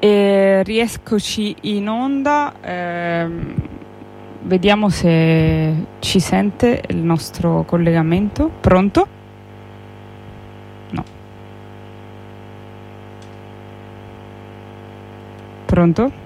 E riescoci in onda, vediamo se ci sente il nostro collegamento. Pronto? No. Pronto?